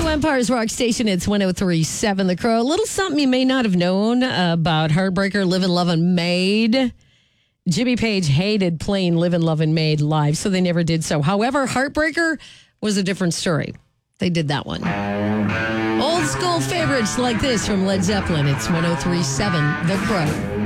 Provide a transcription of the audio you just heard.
Empire's Rock Station. It's 103.7 The Crow. A little something you may not have known about Heartbreaker, Livin' Lovin' Maid. Jimmy Page hated playing Livin' Lovin' Maid live, so they never did so. However, Heartbreaker was a different story. They did that one. Old school favorites like this from Led Zeppelin. It's 103.7 The Crow.